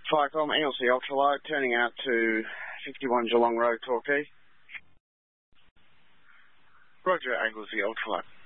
Firecom, Anglesey Ultralight, turning out to 51 Geelong Road, Torquay. Roger, Anglesey Ultralight.